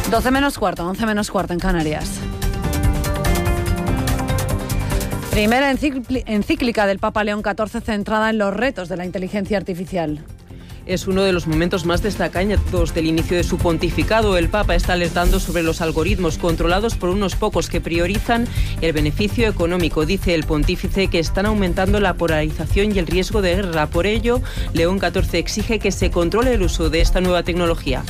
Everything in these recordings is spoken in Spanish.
12 menos cuarto, 11 menos cuarto en Canarias. Primera encíclica del Papa León XIV centrada en los retos de la inteligencia artificial. Es uno de los momentos más destacados del inicio de su pontificado. El Papa está alertando sobre los algoritmos controlados por unos pocos que priorizan el beneficio económico. Dice el pontífice que están aumentando la polarización y el riesgo de guerra. Por ello, León XIV exige que se controle el uso de esta nueva tecnología.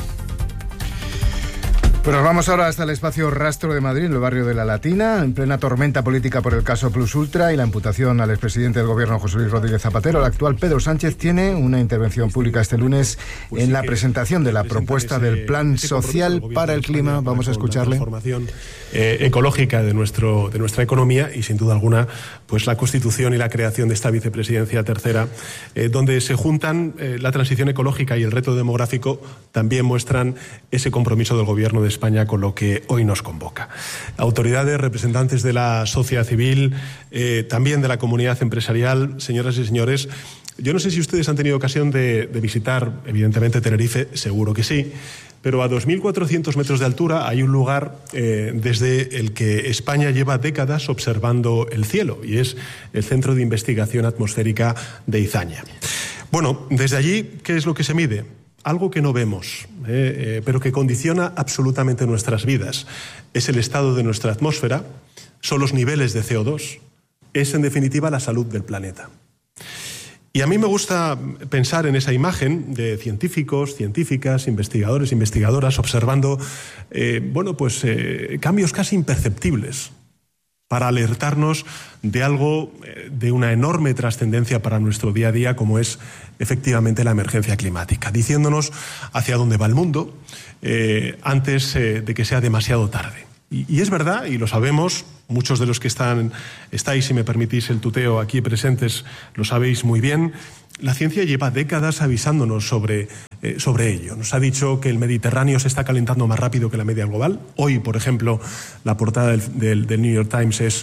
Pero vamos ahora hasta el espacio Rastro de Madrid, en el barrio de La Latina, en plena tormenta política por el caso Plus Ultra y la imputación al expresidente del gobierno José Luis Rodríguez Zapatero. El actual Pedro Sánchez tiene una intervención pública este lunes en la presentación de la propuesta del Plan Social para el Clima. Vamos a escucharle. La transformación ecológica de nuestra economía y, sin duda alguna, pues la constitución y la creación de esta vicepresidencia tercera, donde se juntan la transición ecológica y el reto demográfico, también muestran ese compromiso del gobierno de España con lo que hoy nos convoca. Autoridades, representantes de la sociedad civil, también de la comunidad empresarial, señoras y señores, yo no sé si ustedes han tenido ocasión de visitar, evidentemente, Tenerife, seguro que sí, pero a 2.400 metros de altura hay un lugar desde el que España lleva décadas observando el cielo, y es el Centro de Investigación Atmosférica de Izaña. Bueno, desde allí, ¿qué es lo que se mide? Algo que no vemos, pero que condiciona absolutamente nuestras vidas. Es el estado de nuestra atmósfera, son los niveles de CO2, es en definitiva la salud del planeta. Y a mí me gusta pensar en esa imagen de científicos, científicas, investigadores, investigadoras, observando cambios casi imperceptibles para alertarnos de algo de una enorme trascendencia para nuestro día a día, como es efectivamente la emergencia climática, diciéndonos hacia dónde va el mundo antes de que sea demasiado tarde. Y es verdad, y lo sabemos, muchos de los que estáis, si me permitís el tuteo, aquí presentes, lo sabéis muy bien. La ciencia lleva décadas avisándonos sobre ello. Nos ha dicho que el Mediterráneo se está calentando más rápido que la media global. Hoy, por ejemplo, la portada del New York Times es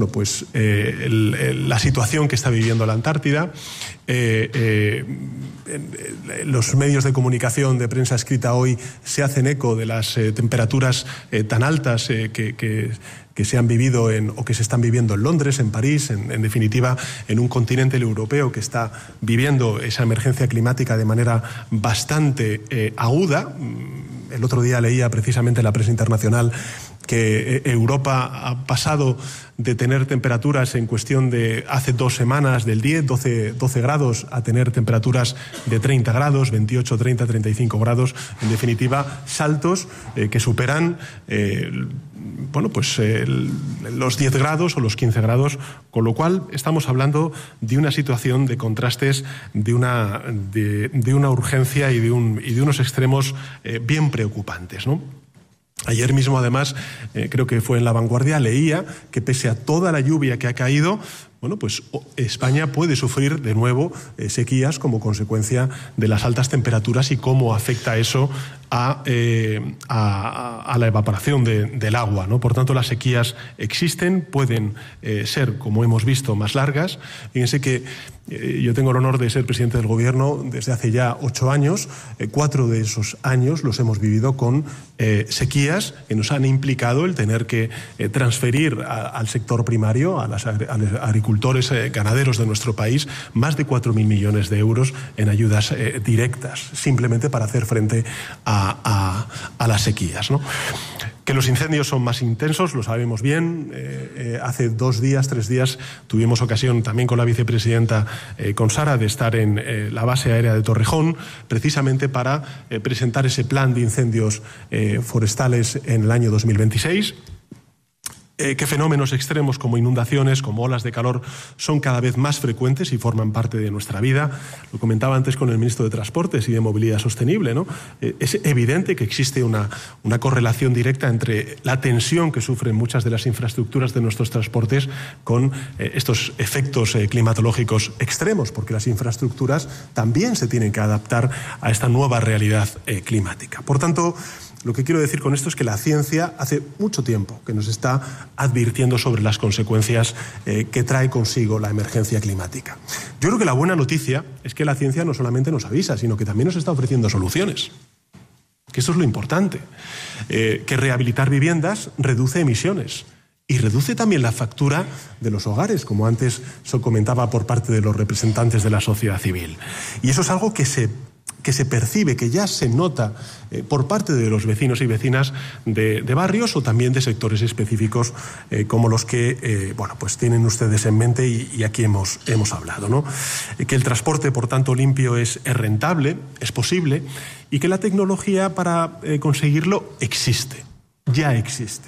la situación que está viviendo la Antártida. Los medios de comunicación de prensa escrita hoy se hacen eco de las temperaturas tan altas que se han vivido o que se están viviendo en Londres, en París, en definitiva, en un continente europeo que está viviendo esa emergencia climática de manera bastante aguda. El otro día leía precisamente en la prensa internacional que Europa ha pasado de tener temperaturas en cuestión de hace 2 semanas del 12 grados a tener temperaturas de 30 grados, 28, 30, 35 grados. En definitiva, saltos que superan los 10 grados o los 15 grados, con lo cual estamos hablando de una situación de contrastes, de una urgencia y de unos extremos bien preocupantes, ¿no? Ayer mismo, además, creo que fue en La Vanguardia, leía que pese a toda la lluvia que ha caído, España puede sufrir de nuevo sequías como consecuencia de las altas temperaturas y cómo afecta eso a la evaporación del agua, ¿no? Por tanto, las sequías existen, pueden ser, como hemos visto, más largas. Fíjense que yo tengo el honor de ser presidente del Gobierno desde hace ya 8 años. 4 de esos años los hemos vivido con sequías que nos han implicado el tener que transferir al sector primario, a los agricultores ganaderos de nuestro país, más de 4.000 millones de euros en ayudas directas, simplemente para hacer frente a las sequías, ¿no? Que los incendios son más intensos, lo sabemos bien. Hace 2 días, 3 días, tuvimos ocasión también con la vicepresidenta, con Sara, de estar en la base aérea de Torrejón, precisamente para presentar ese plan de incendios forestales en el año 2026. Que fenómenos extremos como inundaciones, como olas de calor, son cada vez más frecuentes y forman parte de nuestra vida. Lo comentaba antes con el ministro de Transportes y de Movilidad Sostenible, ¿no? Es evidente que existe una correlación directa entre la tensión que sufren muchas de las infraestructuras de nuestros transportes con estos efectos climatológicos extremos, porque las infraestructuras también se tienen que adaptar a esta nueva realidad climática. Por tanto, lo que quiero decir con esto es que la ciencia hace mucho tiempo que nos está advirtiendo sobre las consecuencias que trae consigo la emergencia climática. Yo creo que la buena noticia es que la ciencia no solamente nos avisa, sino que también nos está ofreciendo soluciones. que eso es lo importante, que rehabilitar viviendas reduce emisiones y reduce también la factura de los hogares, como antes se comentaba por parte de los representantes de la sociedad civil. Y eso es algo que se percibe, que ya se nota por parte de los vecinos y vecinas de barrios o también de sectores específicos como los que pues tienen ustedes en mente y aquí hemos hablado, ¿no? Que el transporte, por tanto, limpio es rentable, es posible, y que la tecnología para conseguirlo existe, ya existe.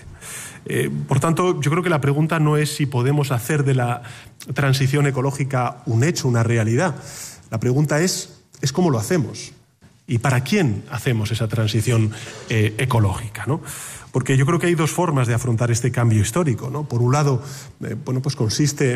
Por tanto, yo creo que la pregunta no es si podemos hacer de la transición ecológica un hecho, una realidad. La pregunta es cómo lo hacemos y para quién hacemos esa transición ecológica, ¿no? Porque yo creo que hay dos formas de afrontar este cambio histórico, ¿no? Por un lado, pues consiste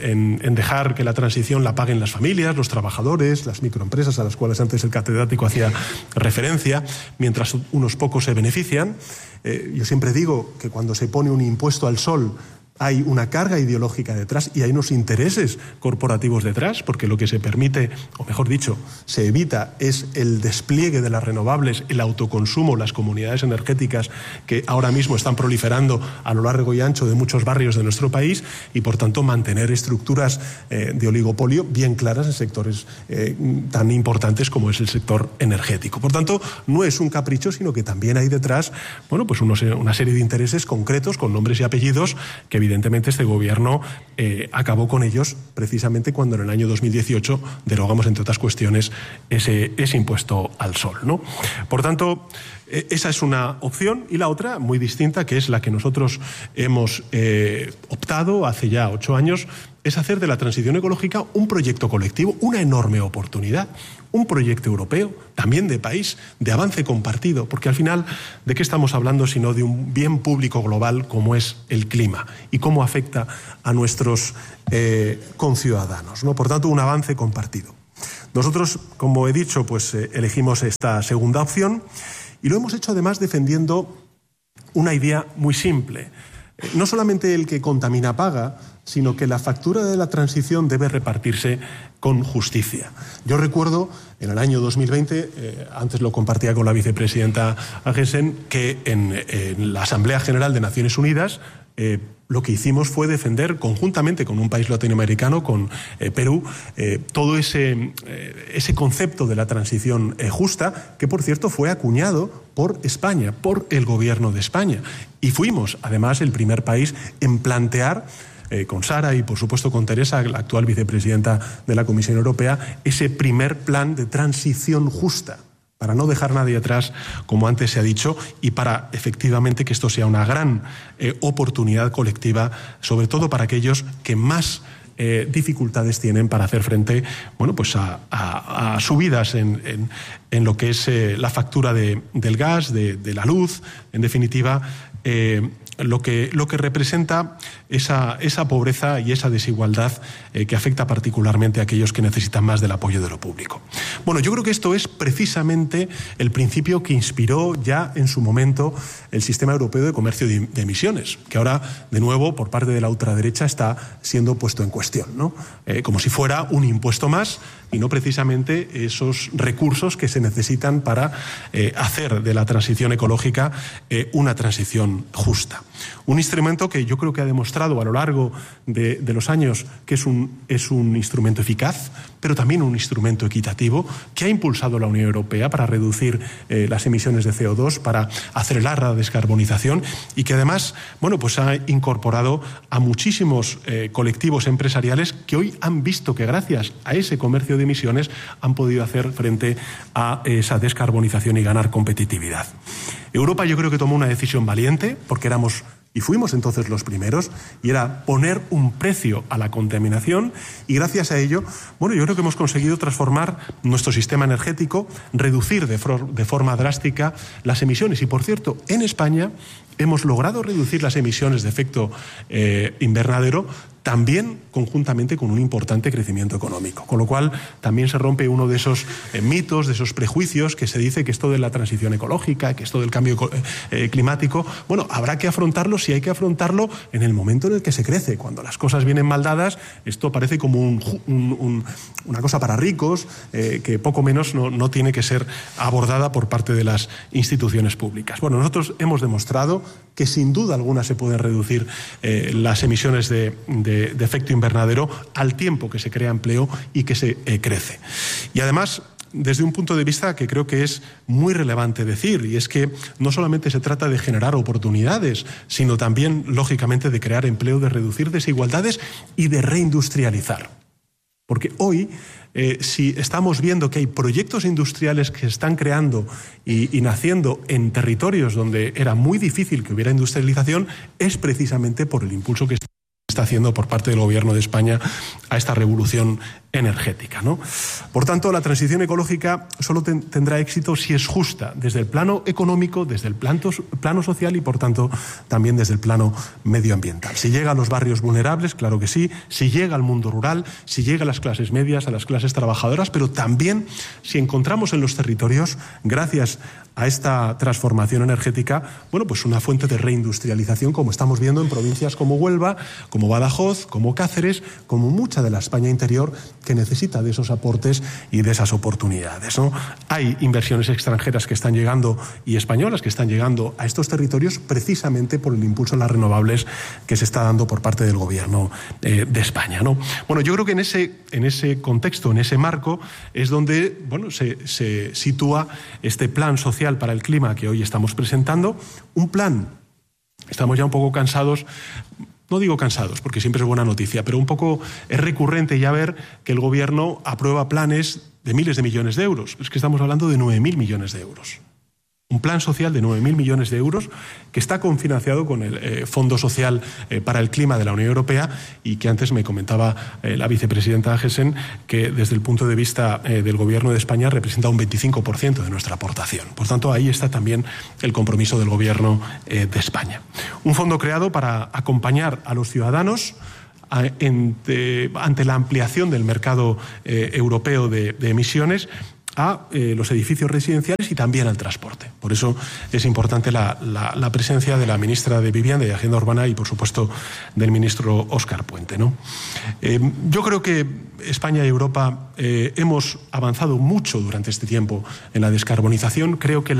en dejar que la transición la paguen las familias, los trabajadores, las microempresas a las cuales antes el catedrático hacía referencia, mientras unos pocos se benefician. Yo siempre digo que cuando se pone un impuesto al sol hay una carga ideológica detrás y hay unos intereses corporativos detrás, porque lo que se permite, o mejor dicho, se evita, es el despliegue de las renovables, el autoconsumo, las comunidades energéticas que ahora mismo están proliferando a lo largo y ancho de muchos barrios de nuestro país y, por tanto, mantener estructuras de oligopolio bien claras en sectores tan importantes como es el sector energético. Por tanto, no es un capricho, sino que también hay detrás, pues una serie de intereses concretos con nombres y apellidos que evidentemente este gobierno acabó con ellos precisamente cuando en el año 2018 derogamos, entre otras cuestiones, ese impuesto al sol, ¿no? Por tanto, esa es una opción, y la otra, muy distinta, que es la que nosotros hemos optado hace ya 8 años, es hacer de la transición ecológica un proyecto colectivo, una enorme oportunidad, un proyecto europeo, también de país, de avance compartido, porque al final, ¿de qué estamos hablando sino de un bien público global como es el clima y cómo afecta a nuestros conciudadanos, ¿no? Por tanto, un avance compartido. Nosotros, como he dicho, pues elegimos esta segunda opción y lo hemos hecho además defendiendo una idea muy simple. No solamente el que contamina paga, sino que la factura de la transición debe repartirse con justicia. Yo recuerdo en el año 2020, antes lo compartía con la vicepresidenta Agesen, que en la Asamblea General de Naciones Unidas lo que hicimos fue defender conjuntamente con un país latinoamericano, con Perú, todo ese concepto de la transición justa, que por cierto fue acuñado por España, por el gobierno de España. Y fuimos además el primer país en plantear, con Sara y por supuesto con Teresa, la actual vicepresidenta de la Comisión Europea, ese primer plan de transición justa, para no dejar nadie atrás, como antes se ha dicho, y para efectivamente que esto sea una gran oportunidad colectiva, sobre todo para aquellos que más dificultades tienen para hacer frente, pues a subidas en lo que es la factura del gas, de la luz, en definitiva, lo que representa esa pobreza y esa desigualdad que afecta particularmente a aquellos que necesitan más del apoyo de lo público. Bueno, yo creo que esto es precisamente el principio que inspiró ya en su momento el Sistema Europeo de Comercio de Emisiones, que ahora, de nuevo, por parte de la ultraderecha está siendo puesto en cuestión, ¿no? Como si fuera un impuesto más y no precisamente esos recursos que se necesitan para hacer de la transición ecológica una transición justa. Un instrumento que yo creo que ha demostrado a lo largo de los años que es un instrumento eficaz, pero también un instrumento equitativo, que ha impulsado la Unión Europea para reducir las emisiones de CO2, para acelerar la descarbonización y que además, pues ha incorporado a muchísimos colectivos empresariales que hoy han visto que gracias a ese comercio de emisiones han podido hacer frente a esa descarbonización y ganar competitividad. Europa yo creo que tomó una decisión valiente, porque éramos y fuimos entonces los primeros, y era poner un precio a la contaminación, y gracias a ello, yo creo que hemos conseguido transformar nuestro sistema energético, reducir de forma drástica las emisiones. Y por cierto, en España hemos logrado reducir las emisiones de efecto invernadero también conjuntamente con un importante crecimiento económico. Con lo cual también se rompe uno de esos mitos, de esos prejuicios que se dice que esto de la transición ecológica, que esto del cambio climático, bueno, habrá que afrontarlo si hay que afrontarlo en el momento en el que se crece. Cuando las cosas vienen mal dadas, esto parece como una cosa para ricos, que poco menos no tiene que ser abordada por parte de las instituciones públicas. Bueno, nosotros hemos demostrado que sin duda alguna se pueden reducir las emisiones de efecto invernadero al tiempo que se crea empleo y que se crece. Y además, desde un punto de vista que creo que es muy relevante decir, y es que no solamente se trata de generar oportunidades, sino también, lógicamente, de crear empleo, de reducir desigualdades y de reindustrializar. Porque hoy, si estamos viendo que hay proyectos industriales que se están creando y naciendo en territorios donde era muy difícil que hubiera industrialización, es precisamente por el impulso que está haciendo por parte del Gobierno de España a esta revolución energética, ¿no? Por tanto, la transición ecológica solo tendrá éxito si es justa, desde el plano económico, desde el plano social y, por tanto, también desde el plano medioambiental. Si llega a los barrios vulnerables, claro que sí, si llega al mundo rural, si llega a las clases medias, a las clases trabajadoras, pero también si encontramos en los territorios, gracias a esta transformación energética, bueno, pues una fuente de reindustrialización, como estamos viendo en provincias como Huelva, como Badajoz, como Cáceres, como mucha de la España interior, que necesita de esos aportes y de esas oportunidades, ¿no? Hay inversiones extranjeras que están llegando y españolas que están llegando a estos territorios precisamente por el impulso a las renovables que se está dando por parte del Gobierno de España, ¿no? Bueno, yo creo que en ese contexto, en ese marco, es donde, bueno, se sitúa este plan social para el clima que hoy estamos presentando. Un plan, estamos ya un poco cansados. No digo cansados, porque siempre es buena noticia, pero un poco es recurrente ya ver que el Gobierno aprueba planes de miles de millones de euros. Es que estamos hablando de 9.000 millones de euros. Un plan social de 9.000 millones de euros que está cofinanciado con el Fondo Social para el Clima de la Unión Europea y que antes me comentaba la vicepresidenta Gessen que desde el punto de vista del Gobierno de España representa un 25% de nuestra aportación. Por tanto, ahí está también el compromiso del Gobierno de España. Un fondo creado para acompañar a los ciudadanos ante la ampliación del mercado europeo de emisiones a los edificios residenciales y también al transporte. Por eso es importante la presencia de la ministra de Vivienda y Agenda Urbana y, por supuesto, del ministro Óscar Puente, ¿no? Yo creo que España y Europa hemos avanzado mucho durante este tiempo en la descarbonización. Creo que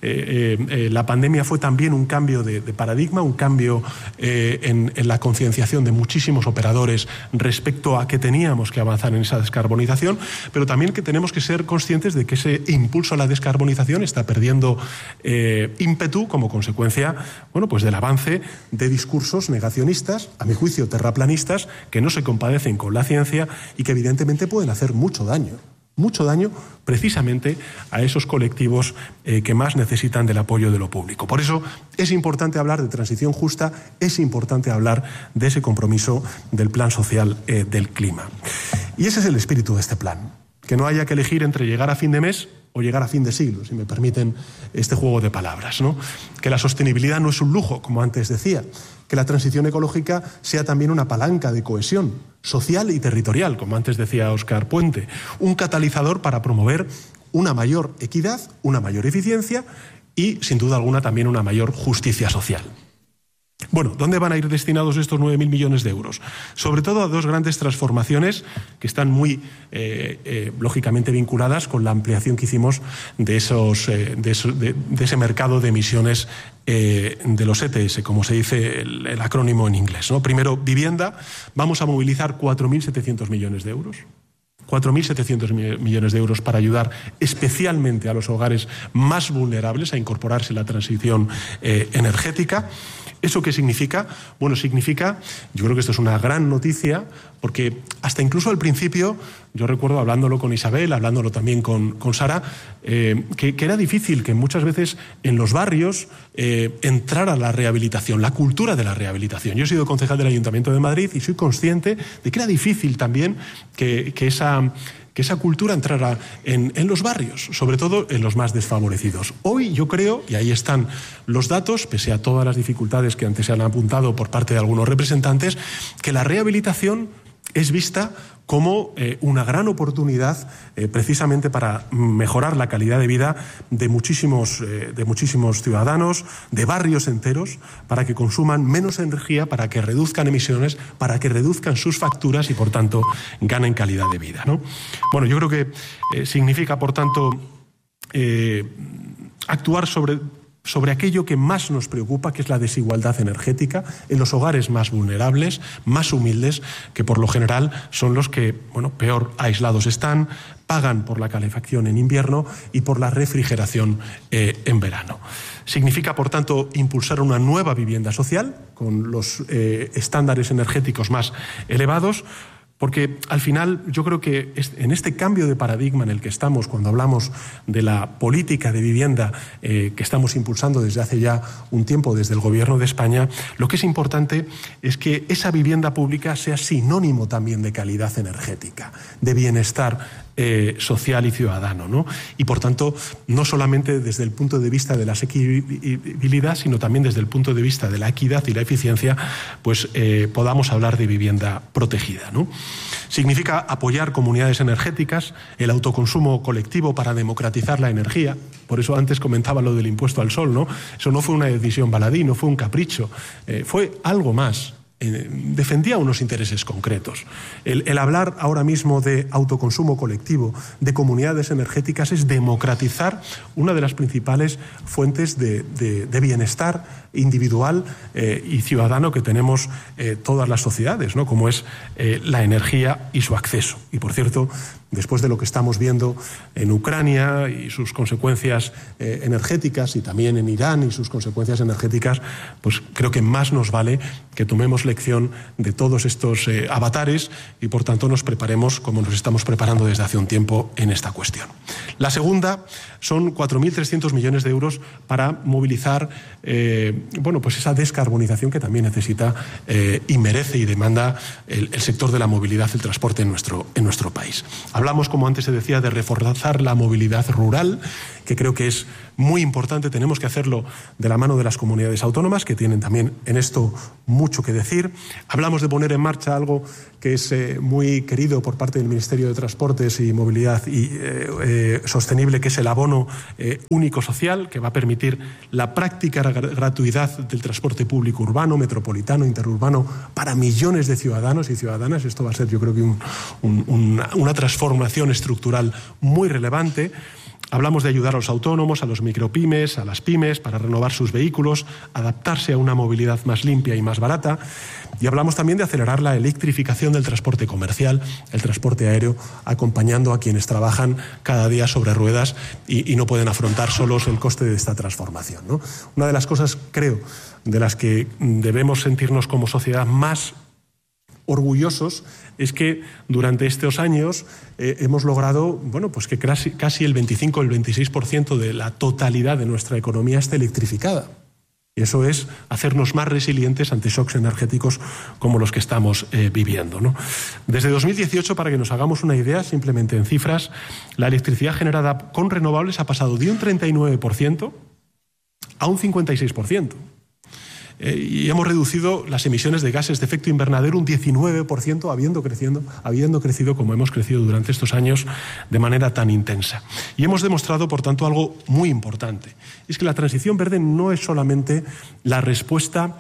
la pandemia fue también un cambio de paradigma, un cambio en la concienciación de muchísimos operadores respecto a que teníamos que avanzar en esa descarbonización, pero también que tenemos que ser conscientes de que ese impulso a la descarbonización está perdiendo ímpetu como consecuencia, bueno, pues del avance de discursos negacionistas, a mi juicio terraplanistas, que no se compadecen con la ciencia y que evidentemente pueden hacer mucho daño precisamente a esos colectivos que más necesitan del apoyo de lo público. Por eso es importante hablar de transición justa, es importante hablar de ese compromiso del Plan Social del Clima. Y ese es el espíritu de este plan. Que no haya que elegir entre llegar a fin de mes o llegar a fin de siglo, si me permiten este juego de palabras, ¿no? Que la sostenibilidad no es un lujo, como antes decía. Que la transición ecológica sea también una palanca de cohesión social y territorial, como antes decía Óscar Puente. Un catalizador para promover una mayor equidad, una mayor eficiencia y, sin duda alguna, también una mayor justicia social. Bueno, ¿dónde van a ir destinados estos 9.000 millones de euros? Sobre todo a dos grandes transformaciones que están muy, lógicamente, vinculadas con la ampliación que hicimos de ese mercado de emisiones de los ETS, como se dice el acrónimo en inglés, ¿no? Primero, vivienda. Vamos a movilizar 4.700 millones de euros. 4.700 millones de euros para ayudar especialmente a los hogares más vulnerables a incorporarse a la transición energética. ¿Eso qué significa? Bueno, significa, yo creo que esto es una gran noticia, porque hasta incluso al principio, yo recuerdo hablándolo con Isabel, hablándolo también con Sara, que era difícil que muchas veces en los barrios entrara la rehabilitación, la cultura de la rehabilitación. Yo he sido concejal del Ayuntamiento de Madrid y soy consciente de que era difícil también que que esa cultura entrara en los barrios, sobre todo en los más desfavorecidos. Hoy yo creo, y ahí están los datos, pese a todas las dificultades que antes se han apuntado por parte de algunos representantes, que la rehabilitación es vista como una gran oportunidad precisamente para mejorar la calidad de vida de muchísimos ciudadanos, de barrios enteros, para que consuman menos energía, para que reduzcan emisiones, para que reduzcan sus facturas y, por tanto, ganen calidad de vida, ¿no? Bueno, yo creo que significa, por tanto, actuar sobre aquello que más nos preocupa, que es la desigualdad energética en los hogares más vulnerables, más humildes, que por lo general son los que, peor aislados están, pagan por la calefacción en invierno y por la refrigeración en verano. Significa, por tanto, impulsar una nueva vivienda social con los estándares energéticos más elevados, porque al final yo creo que en este cambio de paradigma en el que estamos cuando hablamos de la política de vivienda que estamos impulsando desde hace ya un tiempo desde el Gobierno de España, lo que es importante es que esa vivienda pública sea sinónimo también de calidad energética, de bienestar social y ciudadano, ¿no? Y por tanto, no solamente desde el punto de vista de la asequibilidad, sino también desde el punto de vista de la equidad y la eficiencia, pues podamos hablar de vivienda protegida, ¿no? Significa apoyar comunidades energéticas, el autoconsumo colectivo para democratizar la energía. Por eso antes comentaba lo del impuesto al sol, ¿no? Eso no fue una decisión baladí, no fue un capricho, fue algo más. Defendía unos intereses concretos. El hablar ahora mismo de autoconsumo colectivo, de comunidades energéticas, es democratizar una de las principales fuentes de bienestar individual y ciudadano que tenemos todas las sociedades, ¿no? Como es la energía y su acceso. Y por cierto, después de lo que estamos viendo en Ucrania y sus consecuencias energéticas, y también en Irán y sus consecuencias energéticas, pues creo que más nos vale que tomemos lección de todos estos avatares y, por tanto, nos preparemos como nos estamos preparando desde hace un tiempo en esta cuestión. La segunda son 4.300 millones de euros para movilizar pues esa descarbonización que también necesita y merece y demanda el sector de la movilidad, el transporte en nuestro país. Hablamos, como antes se decía, de reforzar la movilidad rural, que creo que es muy importante. Tenemos que hacerlo de la mano de las comunidades autónomas, que tienen también en esto mucho que decir. Hablamos de poner en marcha algo que es muy querido por parte del Ministerio de Transportes y Movilidad Sostenible, que es el abono único social, que va a permitir la práctica gratuidad del transporte público urbano, metropolitano, interurbano, para millones de ciudadanos y ciudadanas. Esto va a ser, yo creo que una transformación estructural muy relevante. Hablamos de ayudar a los autónomos, a los micropymes, a las pymes, para renovar sus vehículos, adaptarse a una movilidad más limpia y más barata. Y hablamos también de acelerar la electrificación del transporte comercial, el transporte aéreo, acompañando a quienes trabajan cada día sobre ruedas y no pueden afrontar solos el coste de esta transformación, ¿no? Una de las cosas, creo, de las que debemos sentirnos como sociedad más orgullosos es que durante estos años hemos logrado pues que casi el 25 o el 26% de la totalidad de nuestra economía esté electrificada. Y eso es hacernos más resilientes ante shocks energéticos como los que estamos viviendo, ¿no? Desde 2018, para que nos hagamos una idea, simplemente en cifras, la electricidad generada con renovables ha pasado de un 39% a un 56%. Y hemos reducido las emisiones de gases de efecto invernadero un 19%, habiendo crecido como hemos crecido durante estos años de manera tan intensa. Y hemos demostrado, por tanto, algo muy importante. Es que la transición verde no es solamente la respuesta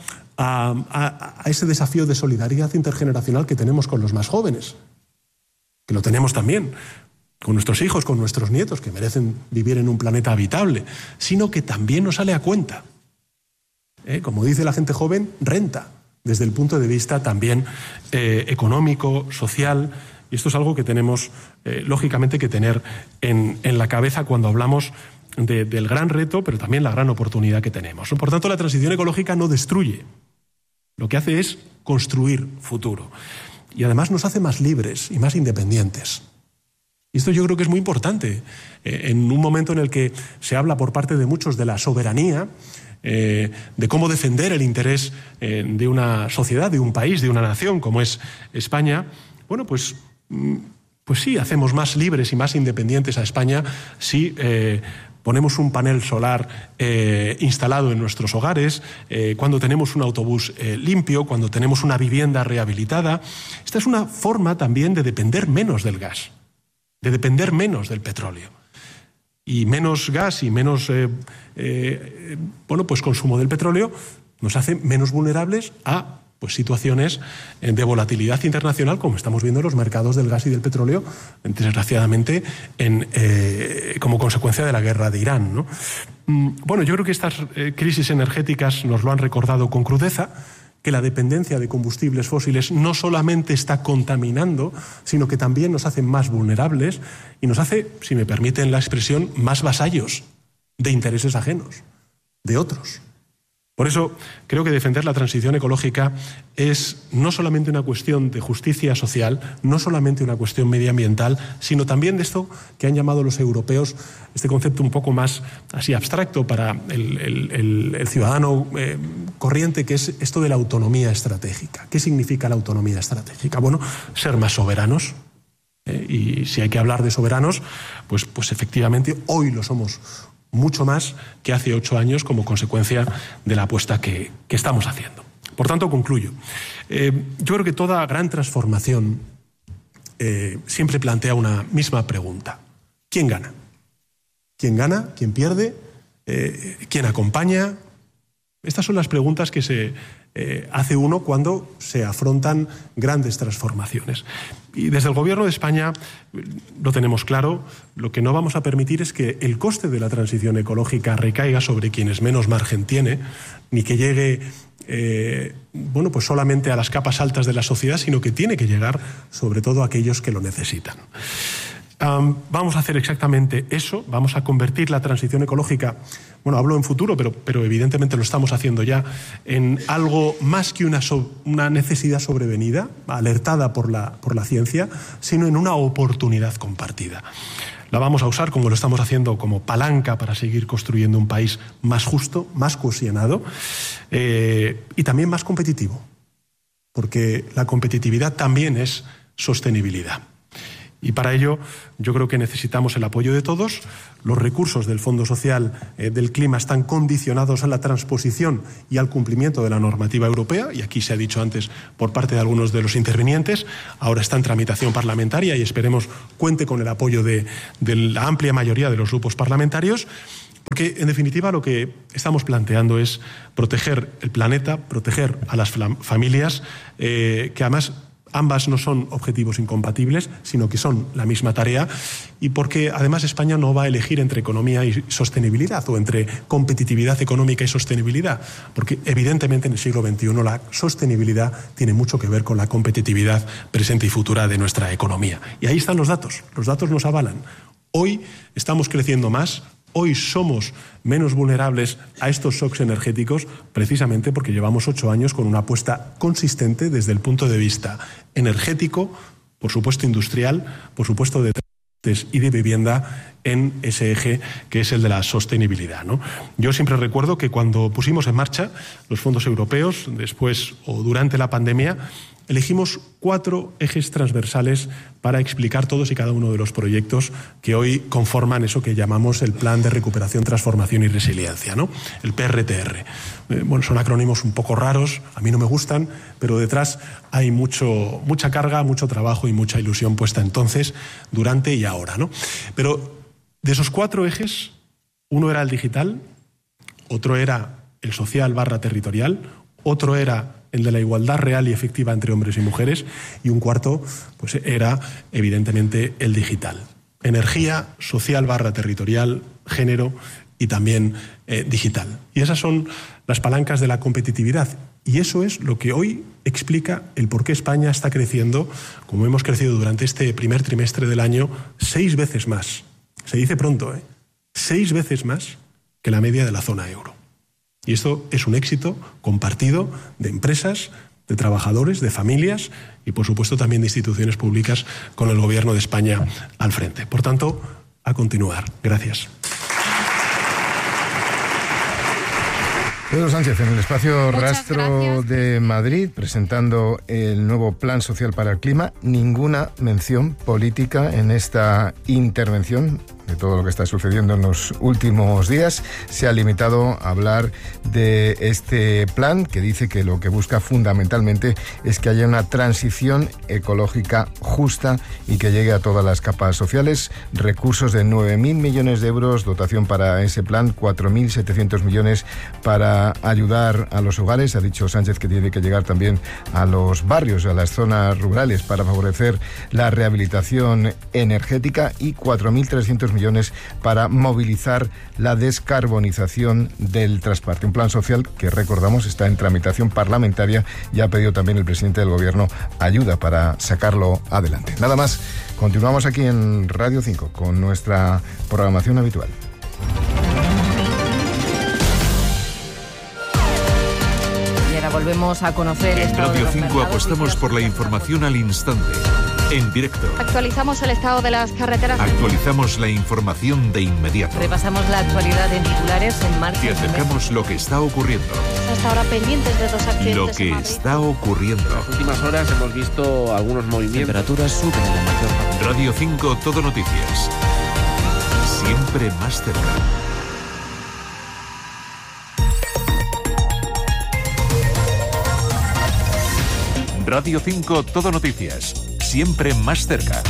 a ese desafío de solidaridad intergeneracional que tenemos con los más jóvenes, que lo tenemos también con nuestros hijos, con nuestros nietos, que merecen vivir en un planeta habitable, sino que también nos sale a cuenta. Como dice la gente joven, renta, desde el punto de vista también económico, social, y esto es algo que tenemos, lógicamente, que tener en la cabeza cuando hablamos del gran reto, pero también la gran oportunidad que tenemos. Por tanto, la transición ecológica no destruye, lo que hace es construir futuro, y además nos hace más libres y más independientes. Y esto yo creo que es muy importante, en un momento en el que se habla por parte de muchos de la soberanía, de cómo defender el interés de una sociedad, de un país, de una nación como es España. Bueno, pues pues sí, hacemos más libres y más independientes a España si ponemos un panel solar instalado en nuestros hogares, cuando tenemos un autobús limpio, cuando tenemos una vivienda rehabilitada. Esta es una forma también de depender menos del gas, de depender menos del petróleo. Y menos gas y menos pues consumo del petróleo nos hace menos vulnerables a situaciones de volatilidad internacional, como estamos viendo en los mercados del gas y del petróleo, desgraciadamente, como consecuencia de la guerra de Irán, ¿no? Bueno, yo creo que estas crisis energéticas nos lo han recordado con crudeza, que la dependencia de combustibles fósiles no solamente está contaminando, sino que también nos hace más vulnerables y nos hace, si me permiten la expresión, más vasallos de intereses ajenos, de otros. Por eso creo que defender la transición ecológica es no solamente una cuestión de justicia social, no solamente una cuestión medioambiental, sino también de esto que han llamado los europeos, este concepto un poco más así abstracto para el ciudadano corriente, que es esto de la autonomía estratégica. ¿Qué significa la autonomía estratégica? Bueno, ser más soberanos. Y si hay que hablar de soberanos, pues efectivamente hoy lo somos mucho más que hace 8 años como consecuencia de la apuesta que estamos haciendo. Por tanto, concluyo. Yo creo que toda gran transformación siempre plantea una misma pregunta. ¿Quién gana? ¿Quién gana? ¿Quién pierde? ¿Quién acompaña? Estas son las preguntas que se hace uno cuando se afrontan grandes transformaciones. Y desde el Gobierno de España lo tenemos claro, lo que no vamos a permitir es que el coste de la transición ecológica recaiga sobre quienes menos margen tiene, ni que llegue pues solamente a las capas altas de la sociedad, sino que tiene que llegar sobre todo a aquellos que lo necesitan. Vamos a hacer exactamente eso, vamos a convertir la transición ecológica, hablo en futuro, pero evidentemente lo estamos haciendo ya, en algo más que una necesidad sobrevenida, alertada por la ciencia, sino en una oportunidad compartida. La vamos a usar, como lo estamos haciendo, como palanca para seguir construyendo un país más justo, más cohesionado y también más competitivo, porque la competitividad también es sostenibilidad. Y para ello yo creo que necesitamos el apoyo de todos. Los recursos del Fondo Social del Clima están condicionados a la transposición y al cumplimiento de la normativa europea, y aquí se ha dicho antes por parte de algunos de los intervinientes. Ahora está en tramitación parlamentaria y esperemos cuente con el apoyo de la amplia mayoría de los grupos parlamentarios, porque en definitiva lo que estamos planteando es proteger el planeta, proteger a las familias, que además ambas no son objetivos incompatibles, sino que son la misma tarea, y porque además España no va a elegir entre economía y sostenibilidad o entre competitividad económica y sostenibilidad, porque evidentemente en el siglo XXI la sostenibilidad tiene mucho que ver con la competitividad presente y futura de nuestra economía. Y ahí están los datos nos avalan. Hoy estamos creciendo más. Hoy somos menos vulnerables a estos shocks energéticos precisamente porque llevamos 8 años con una apuesta consistente desde el punto de vista energético, por supuesto industrial, por supuesto de transportes y de vivienda, en ese eje que es el de la sostenibilidad, ¿no? Yo siempre recuerdo que cuando pusimos en marcha los fondos europeos, después o durante la pandemia, elegimos 4 ejes transversales para explicar todos y cada uno de los proyectos que hoy conforman eso que llamamos el Plan de Recuperación, Transformación y Resiliencia, ¿no? El PRTR. Son acrónimos un poco raros, a mí no me gustan, pero detrás hay mucha carga, mucho trabajo y mucha ilusión puesta entonces, durante y ahora, ¿no? Pero de esos 4 ejes, uno era el digital, otro era el social / territorial, otro era el de la igualdad real y efectiva entre hombres y mujeres, y un cuarto pues era evidentemente el digital. Energía, social / territorial, género y también digital. Y esas son las palancas de la competitividad. Y eso es lo que hoy explica el por qué España está creciendo, como hemos crecido durante este primer trimestre del año, 6 veces más. Se dice pronto, 6 veces más que la media de la zona euro. Y esto es un éxito compartido de empresas, de trabajadores, de familias y, por supuesto, también de instituciones públicas con el Gobierno de España al frente. Por tanto, a continuar. Gracias. Pedro Sánchez en el espacio Muchas Rastro gracias. de Madrid, presentando el nuevo Plan Social para el Clima. Ninguna mención política en esta intervención de todo lo que está sucediendo en los últimos días. Se ha limitado a hablar de este plan, que dice que lo que busca fundamentalmente es que haya una transición ecológica justa y que llegue a todas las capas sociales. Recursos de 9.000 millones de euros, dotación para ese plan, 4.700 millones para ayudar a los hogares. Ha dicho Sánchez que tiene que llegar también a los barrios, a las zonas rurales, para favorecer la rehabilitación energética, y 4.300 millones para movilizar la descarbonización del transporte. Un plan social que, recordamos, está en tramitación parlamentaria y ha pedido también el presidente del Gobierno ayuda para sacarlo adelante. Nada más, continuamos aquí en Radio 5 con nuestra programación habitual. Y ahora volvemos a conocer el En estado de Radio los 5 mercados apostamos y por la las información al instante, en directo. Actualizamos el estado de las carreteras. Actualizamos la información de inmediato. Repasamos la actualidad en titulares en marcha. Te acercamos lo que está ocurriendo. Hasta ahora pendientes de dos accidentes. Lo en que Madrid. está ocurriendo. En las últimas horas hemos visto algunos movimientos. Temperaturas suben en la mayor parte. Radio 5 Todo Noticias. Siempre más cerca. Radio 5 Todo Noticias. Siempre más cerca.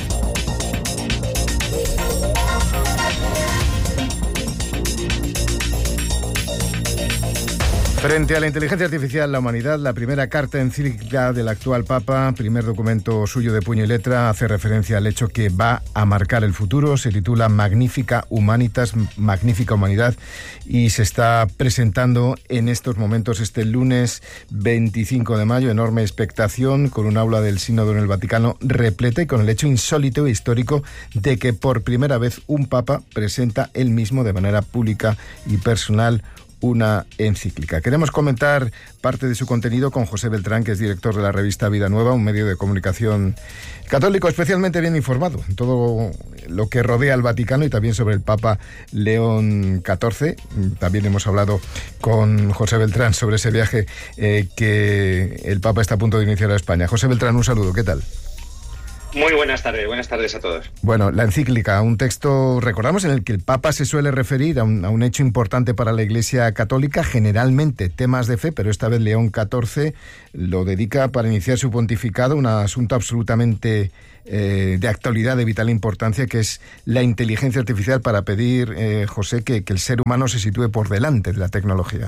Frente a la inteligencia artificial, la humanidad, la primera carta encíclica del actual Papa, primer documento suyo de puño y letra, hace referencia al hecho que va a marcar el futuro. Se titula Magnifica Humanitas, Magnífica Humanidad, y se está presentando en estos momentos, este lunes 25 de mayo. Enorme expectación, con un aula del Sínodo en el Vaticano repleta y con el hecho insólito e histórico de que por primera vez un Papa presenta él mismo de manera pública y personal una encíclica. Queremos comentar parte de su contenido con José Beltrán, que es director de la revista Vida Nueva, un medio de comunicación católico especialmente bien informado en todo lo que rodea al Vaticano y también sobre el Papa León XIV. También hemos hablado con José Beltrán sobre ese viaje que el Papa está a punto de iniciar a España. José Beltrán, un saludo, ¿qué tal? Muy buenas tardes a todos. Bueno, la encíclica, un texto, recordamos, en el que el Papa se suele referir a un hecho importante para la Iglesia Católica, generalmente temas de fe, pero esta vez León XIV lo dedica para iniciar su pontificado, un asunto absolutamente de actualidad, de vital importancia, que es la inteligencia artificial, para pedir, José, que el ser humano se sitúe por delante de la tecnología.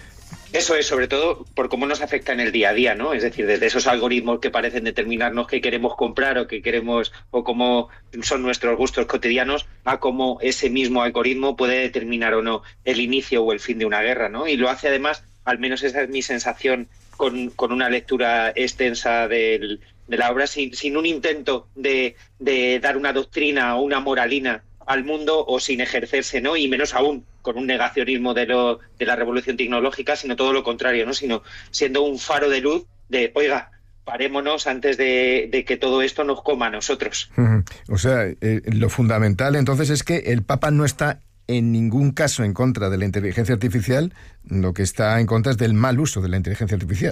Eso es, sobre todo por cómo nos afecta en el día a día, ¿no? Es decir, desde esos algoritmos que parecen determinarnos qué queremos comprar o qué queremos, o cómo son nuestros gustos cotidianos, a cómo ese mismo algoritmo puede determinar o no el inicio o el fin de una guerra, ¿no? Y lo hace además, al menos esa es mi sensación, con una lectura extensa de la obra, sin un intento de dar una doctrina o una moralina al mundo, o sin ejercerse, ¿no? Y menos aún con un negacionismo de la revolución tecnológica, sino todo lo contrario, ¿no? Sino siendo un faro de luz de, oiga, parémonos antes de que todo esto nos coma a nosotros. O sea, lo fundamental entonces es que el Papa no está en ningún caso en contra de la inteligencia artificial, lo que está en contra es del mal uso de la inteligencia artificial.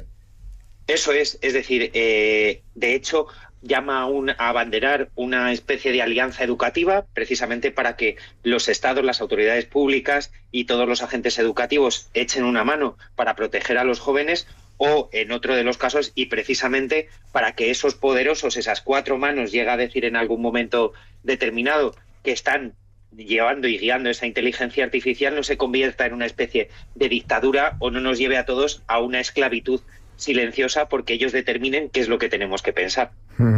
Eso es decir, de hecho, llama a abanderar una especie de alianza educativa, precisamente para que los estados, las autoridades públicas y todos los agentes educativos echen una mano para proteger a los jóvenes, o en otro de los casos, y precisamente para que esos poderosos, esas cuatro manos, llega a decir en algún momento determinado, que están llevando y guiando esa inteligencia artificial, no se convierta en una especie de dictadura o no nos lleve a todos a una esclavitud silenciosa, porque ellos determinen qué es lo que tenemos que pensar.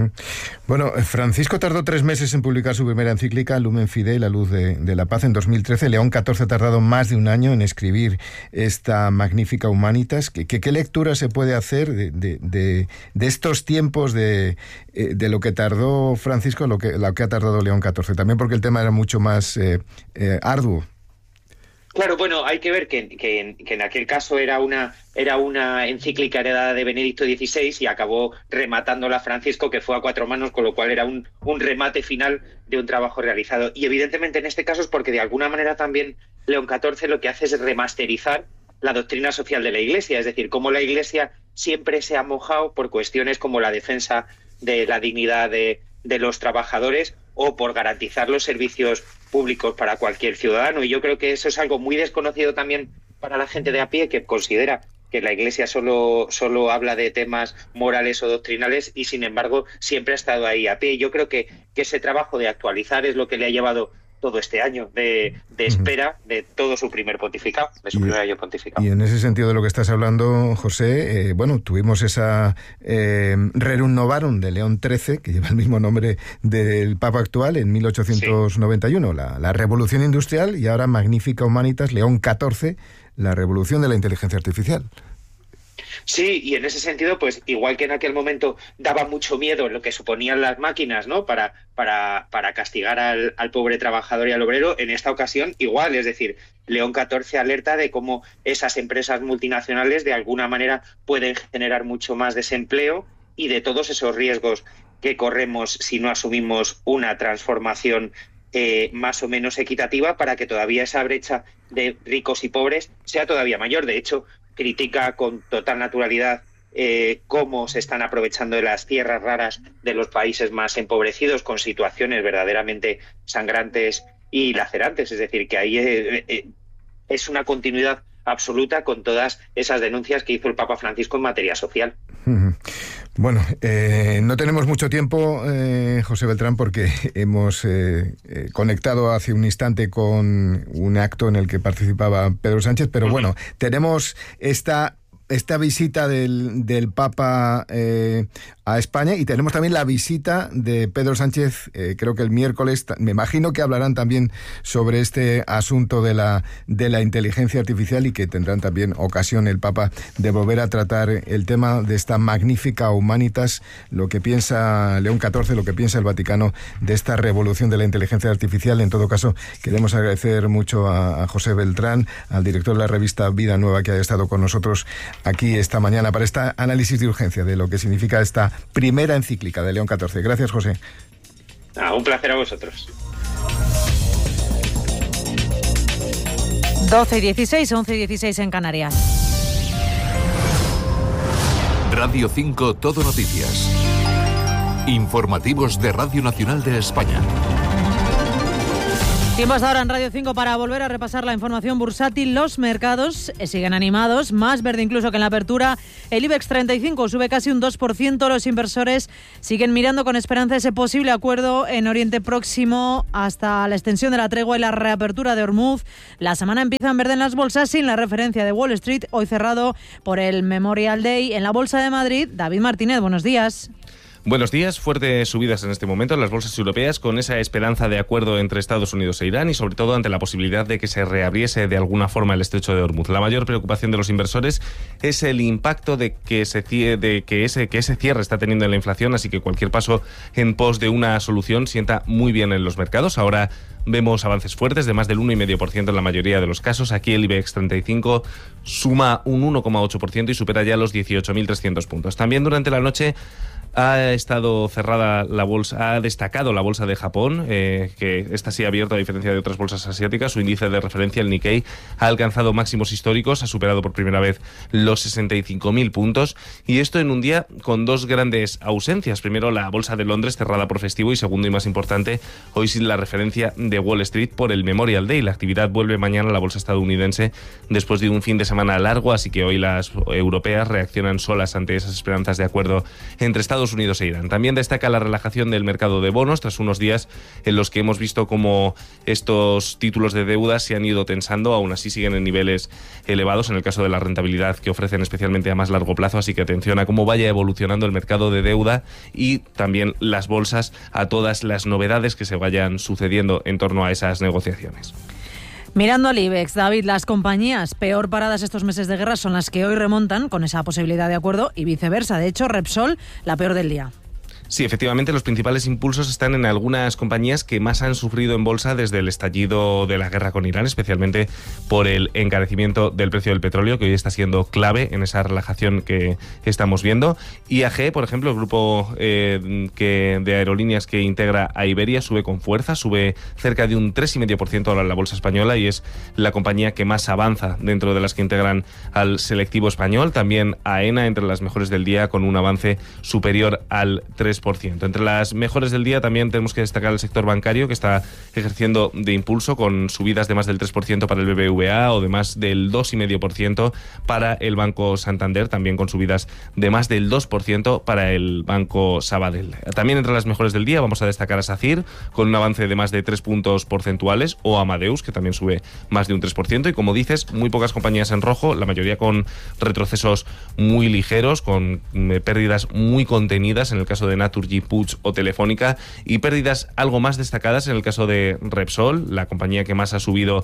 Bueno, Francisco tardó 3 meses en publicar su primera encíclica, Lumen Fidei, la luz de la paz, en 2013. León XIV ha tardado más de un año en escribir esta Magnifica Humanitas. ¿Qué lectura se puede hacer de estos tiempos, de lo que tardó Francisco, lo que ha tardado León XIV? También porque el tema era mucho más arduo. Claro, bueno, hay que ver que en aquel caso era una encíclica heredada de Benedicto XVI y acabó rematándola Francisco, que fue a 4 manos, con lo cual era un remate final de un trabajo realizado. Y evidentemente en este caso es porque de alguna manera también León XIV lo que hace es remasterizar la doctrina social de la Iglesia, es decir, cómo la Iglesia siempre se ha mojado por cuestiones como la defensa de la dignidad de los trabajadores o por garantizar los servicios públicos para cualquier ciudadano. Y yo creo que eso es algo muy desconocido también para la gente de a pie, que considera que la Iglesia solo habla de temas morales o doctrinales y, sin embargo, siempre ha estado ahí a pie. Yo creo que ese trabajo de actualizar es lo que le ha llevado todo este año de espera de todo su primer pontificado, de su primer año pontificado. Y en ese sentido de lo que estás hablando, José, tuvimos esa Rerum Novarum de León XIII, que lleva el mismo nombre del Papa actual, en 1891, la Revolución Industrial, y ahora Magnificat Humanitas, León XIV, la Revolución de la Inteligencia Artificial. Sí, y en ese sentido, pues igual que en aquel momento daba mucho miedo lo que suponían las máquinas, ¿no?, para castigar al pobre trabajador y al obrero, en esta ocasión igual, es decir, León XIV alerta de cómo esas empresas multinacionales de alguna manera pueden generar mucho más desempleo y de todos esos riesgos que corremos si no asumimos una transformación más o menos equitativa, para que todavía esa brecha de ricos y pobres sea todavía mayor. De hecho, critica con total naturalidad cómo se están aprovechando de las tierras raras de los países más empobrecidos, con situaciones verdaderamente sangrantes y lacerantes. Es decir, que ahí es una continuidad absoluta con todas esas denuncias que hizo el Papa Francisco en materia social. Bueno, no tenemos mucho tiempo, José Beltrán, porque hemos conectado hace un instante con un acto en el que participaba Pedro Sánchez, pero bueno, tenemos esta visita del Papa a España, y tenemos también la visita de Pedro Sánchez, creo que el miércoles. Me imagino que hablarán también sobre este asunto de la inteligencia artificial, y que tendrán también ocasión el Papa de volver a tratar el tema de esta Magnificat Humanitas, lo que piensa León XIV, lo que piensa el Vaticano de esta revolución de la inteligencia artificial. En todo caso, queremos agradecer mucho a José Beltrán, al director de la revista Vida Nueva, que haya estado con nosotros aquí esta mañana para este análisis de urgencia de lo que significa esta primera encíclica de León XIV. Gracias, José. Un placer a vosotros. 12:16, 11:16 en Canarias. Radio 5 Todo Noticias. Informativos de Radio Nacional de España. Tiempo hasta ahora en Radio 5 para volver a repasar la información bursátil. Los mercados siguen animados, más verde incluso que en la apertura. El IBEX 35 sube casi un 2%. Los inversores siguen mirando con esperanza ese posible acuerdo en Oriente Próximo hasta la extensión de la tregua y la reapertura de Hormuz. La semana empieza en verde en las bolsas sin la referencia de Wall Street, hoy cerrado por el Memorial Day. En la Bolsa de Madrid, David Martínez, buenos días. Buenos días. Fuertes subidas en este momento en las bolsas europeas, con esa esperanza de acuerdo entre Estados Unidos e Irán, y sobre todo ante la posibilidad de que se reabriese de alguna forma el estrecho de Hormuz. La mayor preocupación de los inversores es el impacto de que ese cierre está teniendo en la inflación, así que cualquier paso en pos de una solución sienta muy bien en los mercados. Ahora vemos avances fuertes de más del 1,5% en la mayoría de los casos. Aquí el IBEX 35 suma un 1,8% y supera ya los 18.300 puntos. También durante la noche ha estado cerrada la bolsa, ha destacado la bolsa de Japón, que esta sí ha abierto a diferencia de otras bolsas asiáticas. Su índice de referencia, el Nikkei, ha alcanzado máximos históricos, ha superado por primera vez los 65.000 puntos, y esto en un día con dos grandes ausencias. Primero, la bolsa de Londres cerrada por festivo, y segundo y más importante, hoy sin la referencia de Wall Street por el Memorial Day. La actividad vuelve mañana a la bolsa estadounidense después de un fin de semana largo, así que hoy las europeas reaccionan solas ante esas esperanzas de acuerdo entre Estados Unidos e Irán. También destaca la relajación del mercado de bonos tras unos días en los que hemos visto cómo estos títulos de deuda se han ido tensando. Aún así siguen en niveles elevados en el caso de la rentabilidad que ofrecen, especialmente a más largo plazo, así que atención a cómo vaya evolucionando el mercado de deuda y también las bolsas a todas las novedades que se vayan sucediendo en torno a esas negociaciones. Mirando al IBEX, David, las compañías peor paradas estos meses de guerra son las que hoy remontan con esa posibilidad de acuerdo, y viceversa. De hecho, Repsol, la peor del día. Sí, efectivamente, los principales impulsos están en algunas compañías que más han sufrido en bolsa desde el estallido de la guerra con Irán, especialmente por el encarecimiento del precio del petróleo, que hoy está siendo clave en esa relajación que estamos viendo. IAG, por ejemplo, el grupo de aerolíneas que integra a Iberia, sube con fuerza, sube cerca de un 3,5% ahora en la bolsa española y es la compañía que más avanza dentro de las que integran al selectivo español. También AENA entre las mejores del día con un avance superior al 3%. Entre las mejores del día también tenemos que destacar el sector bancario, que está ejerciendo de impulso con subidas de más del 3% para el BBVA o de más del 2,5% para el Banco Santander, también con subidas de más del 2% para el Banco Sabadell. También entre las mejores del día vamos a destacar a SACIR con un avance de más de 3 puntos porcentuales, o Amadeus, que también sube más de un 3%, y como dices, muy pocas compañías en rojo, la mayoría con retrocesos muy ligeros, con pérdidas muy contenidas en el caso de Naturgy, Puig o Telefónica, y pérdidas algo más destacadas en el caso de Repsol, la compañía que más ha subido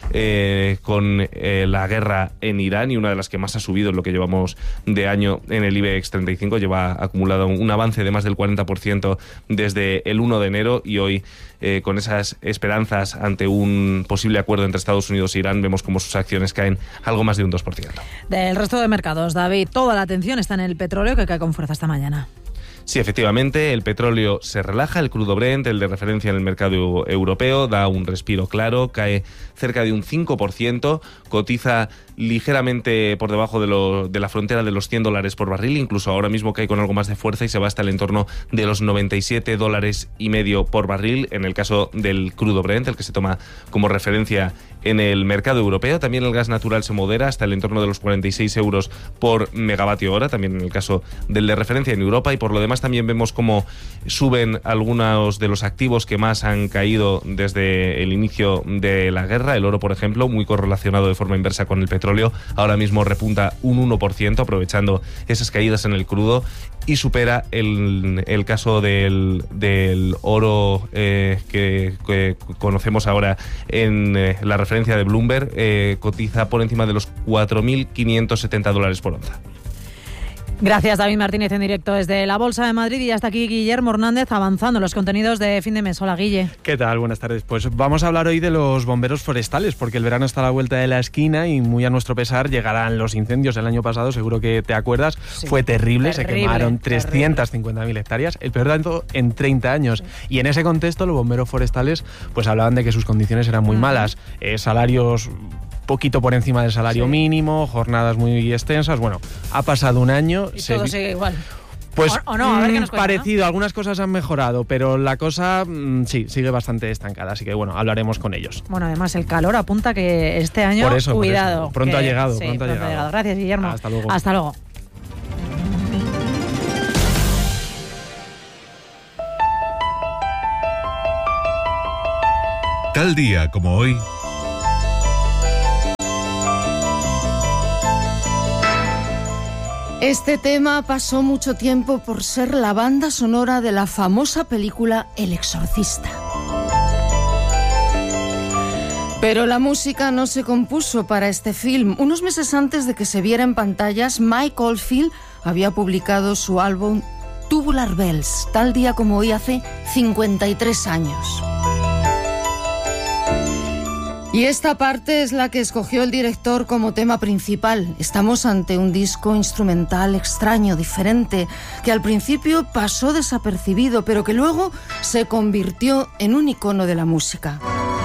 con la guerra en Irán y una de las que más ha subido en lo que llevamos de año en el IBEX 35, lleva acumulado un avance de más del 40% desde el 1 de enero y hoy con esas esperanzas ante un posible acuerdo entre Estados Unidos e Irán, vemos como sus acciones caen algo más de un 2%. Del resto de mercados, David, toda la atención está en el petróleo, que cae con fuerza esta mañana. Sí, efectivamente, el petróleo se relaja, el crudo Brent, el de referencia en el mercado europeo, da un respiro claro, cae cerca de un 5%, cotiza ligeramente por debajo de la frontera de los $100 por barril, incluso ahora mismo cae con algo más de fuerza y se va hasta el entorno de los $97,5 por barril en el caso del crudo Brent, el que se toma como referencia en el mercado europeo. También el gas natural se modera hasta el entorno de los 46 euros por megavatio hora, también en el caso del de referencia en Europa, y por lo demás también vemos cómo suben algunos de los activos que más han caído desde el inicio de la guerra. El oro, por ejemplo, muy correlacionado de forma inversa con el petróleo, ahora mismo repunta un 1%, aprovechando esas caídas en el crudo, y supera el caso del oro que conocemos ahora en la referencia de Bloomberg, cotiza por encima de los $4.570 por onza. Gracias, David Martínez, en directo desde la Bolsa de Madrid. Y hasta aquí Guillermo Hernández avanzando en los contenidos de fin de mes. Hola, Guille. ¿Qué tal? Buenas tardes. Pues vamos a hablar hoy de los bomberos forestales, porque el verano está a la vuelta de la esquina y muy a nuestro pesar llegarán los incendios. El año pasado, seguro que te acuerdas, sí, fue terrible. Se quemaron 350.000 hectáreas, el peor daño en 30 años. Sí. Y en ese contexto los bomberos forestales pues hablaban de que sus condiciones eran muy malas, salarios poquito por encima del salario mínimo, jornadas muy extensas. Bueno, ha pasado un año. Y todo sigue igual. Pues o no, a ver qué nos cuenta, parecido, ¿no? Algunas cosas han mejorado, pero la cosa sí, sigue bastante estancada, así que bueno, hablaremos con ellos. Bueno, además el calor apunta que este año, por eso, cuidado. Por eso. Pronto ha llegado. Sí, pronto ha llegado. Gracias, Guillermo. Hasta luego. Hasta luego. Tal día como hoy. Este tema pasó mucho tiempo por ser la banda sonora de la famosa película El Exorcista. Pero la música no se compuso para este film. Unos meses antes de que se viera en pantallas, Mike Oldfield había publicado su álbum Tubular Bells, tal día como hoy hace 53 años. Y esta parte es la que escogió el director como tema principal. Estamos ante un disco instrumental extraño, diferente, que al principio pasó desapercibido, pero que luego se convirtió en un icono de la música.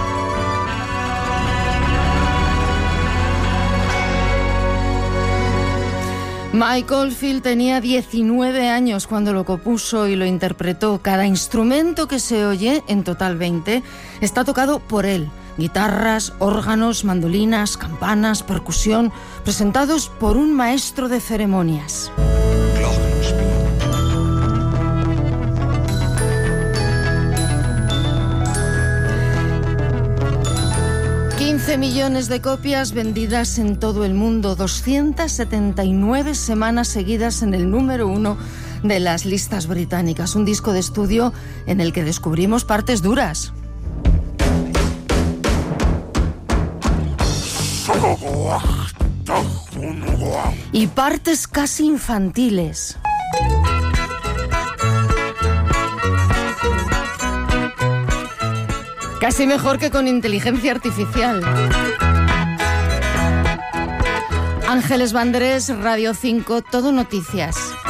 Mike Oldfield tenía 19 años cuando lo compuso y lo interpretó. Cada instrumento que se oye, en total 20, está tocado por él. Guitarras, órganos, mandolinas, campanas, percusión, presentados por un maestro de ceremonias. 15 millones de copias vendidas en todo el mundo, 279 semanas seguidas en el número 1 de las listas británicas. Un disco de estudio en el que descubrimos partes duras. Y partes casi infantiles. Casi mejor que con inteligencia artificial. Ángeles Vandrés, Radio 5, Todo Noticias.